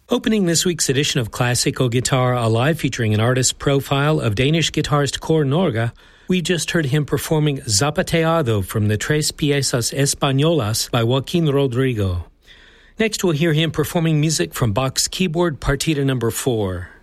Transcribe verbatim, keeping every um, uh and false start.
Opening this week's edition of Classical Guitar Alive, featuring an artist profile of Danish guitarist Kåre Norge, we just heard him performing Zapateado from the Tres Piezas Españolas by Joaquin Rodrigo. Next, we'll hear him performing music from Bach's Keyboard Partita number four.